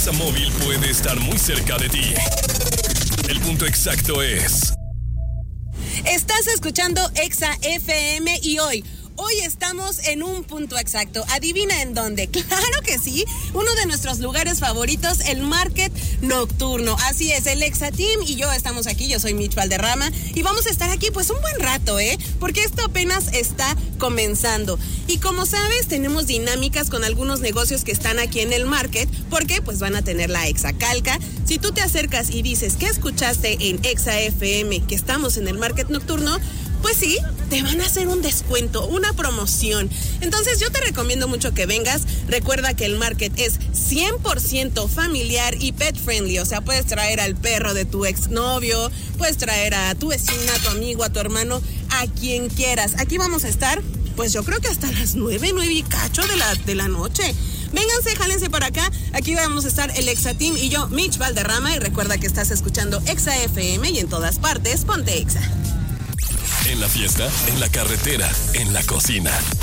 Exa Móvil puede estar muy cerca de ti. El punto exacto es... Estás escuchando Exa FM y hoy estamos en un punto exacto. ¿Adivina en dónde? ¡Claro que sí! Uno de nuestros lugares favoritos, el Market Nocturno. Así es, el Exa Team y yo estamos aquí. Yo soy Mitch Valderrama y vamos a estar aquí pues un buen rato, porque esto apenas está comenzando. Y como sabes, tenemos dinámicas con algunos negocios que están aquí en el Market, porque pues van a tener la Exa Calca. Si tú te acercas y dices que escuchaste en Exa FM que estamos en el Market Nocturno, pues sí, te van a hacer un descuento, una promoción. Entonces yo te recomiendo mucho que vengas. Recuerda que el market es 100% familiar y pet friendly. O sea, puedes traer al perro de tu exnovio, puedes traer a tu vecina, a tu amigo, a tu hermano, a quien quieras. Aquí vamos a estar, pues yo creo que hasta las 9 y cacho de la noche. Vénganse, jálense para acá. Aquí vamos a estar el Exa Team y yo, Mitch Valderrama. Y recuerda que estás escuchando Exa FM y en todas partes, ponte Exa. En la fiesta, en la carretera, en la cocina.